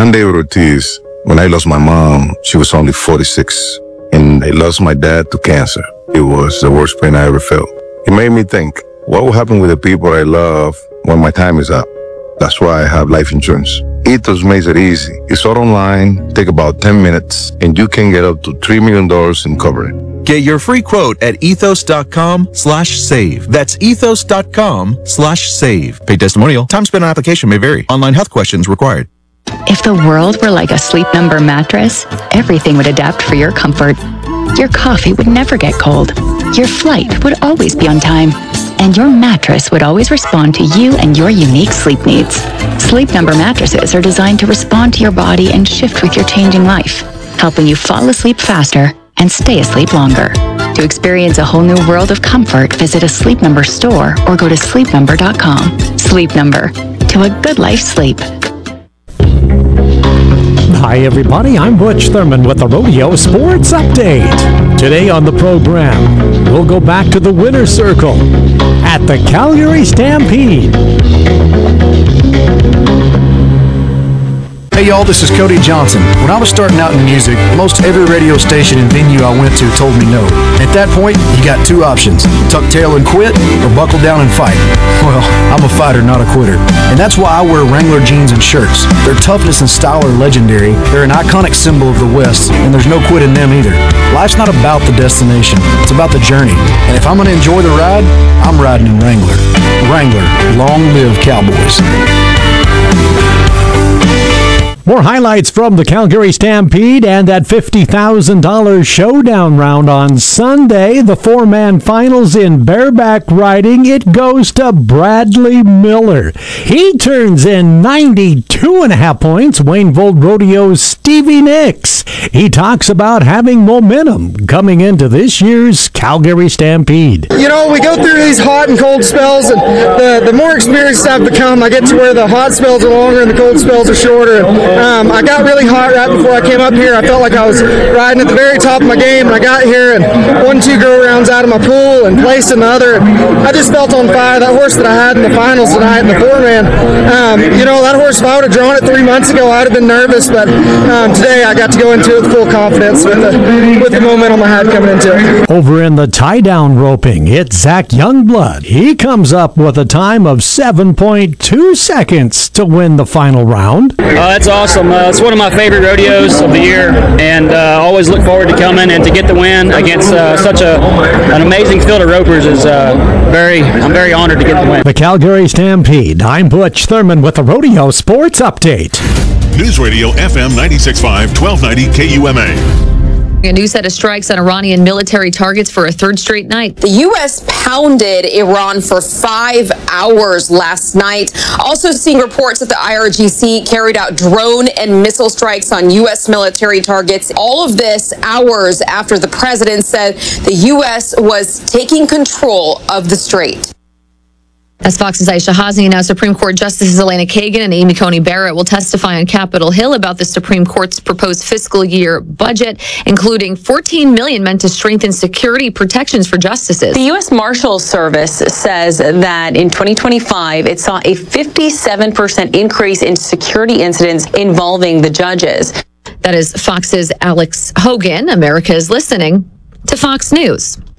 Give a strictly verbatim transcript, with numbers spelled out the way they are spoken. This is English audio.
Ande Ortiz, when I lost my mom, she was only forty-six. And I lost my dad to cancer. It was the worst pain I ever felt. It made me think, what will happen with the people I love when my time is up? That's why I have life insurance. Ethos makes it easy. It's all online, take about ten minutes, and you can get up to three million dollars in coverage. Get your free quote at ethos.com slash save. That's ethos.com slash save. Paid testimonial. Time spent on application may vary. Online health questions required. If the world were like a Sleep Number mattress, everything would adapt for your comfort. Your coffee would never get cold. Your flight would always be on time. And your mattress would always respond to you and your unique sleep needs. Sleep Number mattresses are designed to respond to your body and shift with your changing life, helping you fall asleep faster and stay asleep longer. To experience a whole new world of comfort, visit a Sleep Number store or go to sleep number dot com. Sleep Number. To a good life sleep. Hi everybody, I'm Butch Thurman with the Rodeo Sports Update. Today on the program, we'll go back to the winner's circle at the Calgary Stampede. Hey y'all, this is Cody Johnson. When I was starting out in music, most every radio station and venue I went to told me no. At that point, you got two options: tuck tail and quit, or buckle down and fight. Well, I'm a fighter, not a quitter. And that's why I wear Wrangler jeans and shirts. Their toughness and style are legendary. They're an iconic symbol of the West, and there's no quit in them either. Life's not about the destination, it's about the journey. And if I'm gonna enjoy the ride, I'm riding in Wrangler. Wrangler, long live Cowboys. More highlights from the Calgary Stampede and that fifty thousand dollars showdown round on Sunday. The four-man finals in bareback riding. It goes to Bradley Miller. He turns in ninety-two and a half points. Wayneville Rodeo's Stevie Nicks. He talks about having momentum coming into this year's Calgary Stampede. You know, we go through these hot and cold spells, and the, the more experienced I've become, I get to where the hot spells are longer and the cold spells are shorter. Um, I got really hot right before I came up here. I felt like I was riding at the very top of my game, and I got here and won two go rounds out of my pool and placed in the other. I just felt on fire. That horse that I had in the finals tonight in the four-man, um, you know, that horse, if I would have drawn it three months ago, I'd have been nervous, but um, today I got to go into it with full confidence with the, with the momentum I had coming into it. Over in the tie-down roping, it's Zach Youngblood. He comes up with a time of seven point two seconds to win the final round. Uh, that's awesome. Uh, it's one of my favorite rodeos of the year, and uh, always look forward to coming and to get the win against uh, such a an amazing field of ropers. Is uh, very I'm very honored to get the win. The Calgary Stampede. I'm Butch Thurman with the Rodeo Sports Update. News Radio F M ninety-six point five, twelve ninety K U M A. A new set of strikes on Iranian military targets for a third straight night. The U S pounded Iran for five hours last night. Also seeing reports that the I R G C carried out drone and missile strikes on U S military targets. All of this hours after the president said the U S was taking control of the strait. As Fox's Aisha Hazni announced, Supreme Court Justices Elena Kagan and Amy Coney Barrett will testify on Capitol Hill about the Supreme Court's proposed fiscal year budget, including fourteen million dollars meant to strengthen security protections for justices. The U S Marshals Service says that in twenty twenty-five, it saw a fifty-seven percent increase in security incidents involving the judges. That is Fox's Alex Hogan. America is listening to Fox News.